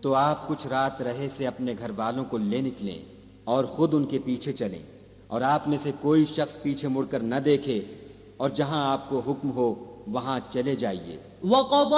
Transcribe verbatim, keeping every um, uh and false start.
तो आप कुछ रात रहे से अपने घर वालों को ले निकलें और खुद उनके पीछे चलें, और आप में से कोई शख्स पीछे मुड़कर न देखे, और जहां आपको हुक्म हो वहां चले जाइए।